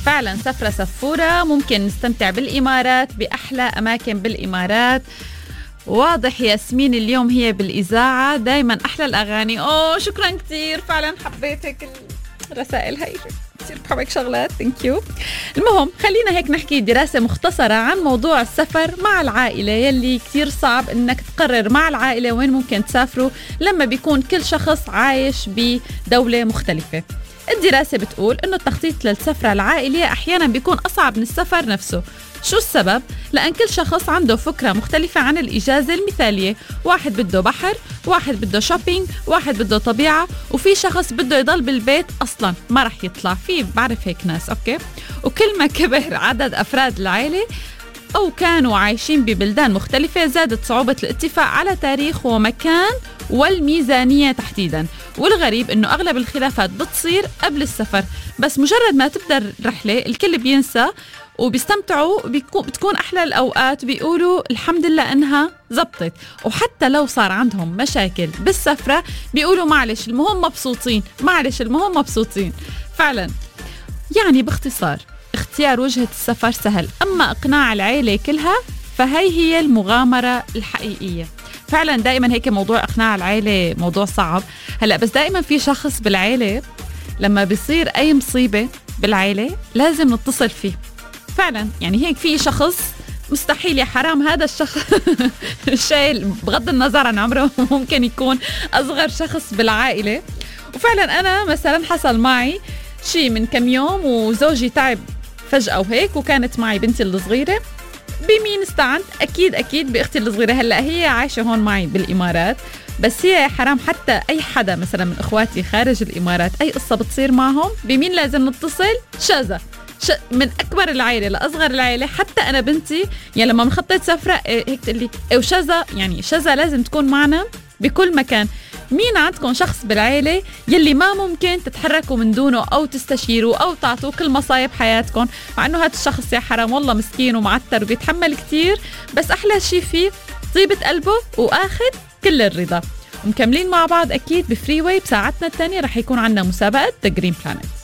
فعلا سفرة سفورة، ممكن نستمتع بالإمارات، بأحلى أماكن بالإمارات. واضح ياسمين اليوم هي بالإذاعة، دايما أحلى الأغاني. شكرا كتير، فعلا حبيتك الرسائل هاي، كتير بحبك شغلات. ثانك يو. المهم خلينا هيك نحكي دراسة مختصرة عن موضوع السفر مع العائلة، يلي كتير صعب انك تقرر مع العائلة وين ممكن تسافروا لما بيكون كل شخص عايش بدولة مختلفة. الدراسة بتقول انه التخطيط للسفرة العائلية احيانا بيكون اصعب من السفر نفسه. شو السبب؟ لأن كل شخص عنده فكرة مختلفة عن الإجازة المثالية. واحد بده بحر، واحد بده شوبينج، واحد بده طبيعة، وفي شخص بده يضل بالبيت أصلاً ما رح يطلع فيه. بعرف هيك ناس. أوكي. وكل ما كبر عدد أفراد العائلة أو كانوا عايشين ببلدان مختلفة، زادت صعوبة الاتفاق على تاريخ ومكان والميزانية تحديداً. والغريب إنه أغلب الخلافات بتصير قبل السفر، بس مجرد ما تبدأ الرحلة الكل بينسى وبيستمتعوا، بتكون أحلى الأوقات، بيقولوا الحمد لله إنها زبطت. وحتى لو صار عندهم مشاكل بالسفرة بيقولوا معلش المهم مبسوطين، معلش المهم مبسوطين. فعلا يعني باختصار اختيار وجهة السفر سهل، أما إقناع العائلة كلها فهي هي المغامرة الحقيقية. فعلا دائما هيك موضوع إقناع العائلة موضوع صعب. هلأ بس دائما في شخص بالعائلة لما بيصير أي مصيبة بالعائلة لازم نتصل فيه. فعلا يعني هيك في شخص مستحيل يا حرام هذا الشخص شايل بغض النظر عن عمره، ممكن يكون أصغر شخص بالعائلة. وفعلا أنا مثلا حصل معي شيء من كم يوم، وزوجي تعب فجأة وهيك، وكانت معي بنتي الصغيرة. بمين استعنت؟ أكيد بأختي الصغيرة. هلأ هي عايشة هون معي بالإمارات، بس هي يا حرام حتى أي حدا مثلا من إخواتي خارج الإمارات أي قصة بتصير معهم بمين لازم نتصل؟ شذا. من أكبر العائلة لأصغر العائلة. حتى أنا بنتي يعني لما مخطط سفرة هيك تقلي وشذا، يعني شذا لازم تكون معنا بكل مكان. مين عندكم شخص بالعائلة يلي ما ممكن تتحركوا من دونه أو تستشيروا أو تعطوا كل مصايب حياتكم، مع أنه هذا الشخص يا حرام والله مسكين ومعتر وبيتحمل كتير، بس أحلى شيء فيه طيبة قلبه وآخذ كل الرضا. ومكملين مع بعض أكيد بفري واي. بساعتنا الثانية رح يكون عنا مسابقة The Green Planet.